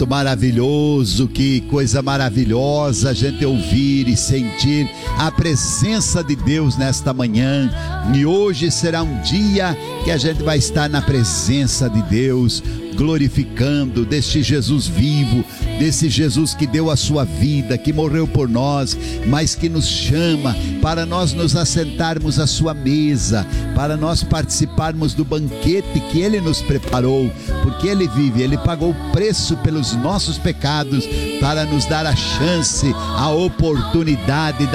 Maravilhoso, que coisa maravilhosa a gente ouvir e sentir a presença de Deus nesta manhã. E hoje será um dia que a gente vai estar na presença de Deus, glorificando deste Jesus vivo, desse Jesus que deu a sua vida, que morreu por nós, mas que nos chama para nós nos assentarmos à sua mesa, para nós participarmos do banquete que Ele nos preparou, porque Ele vive, Ele pagou o preço pelos nossos pecados, para nos dar a chance, a oportunidade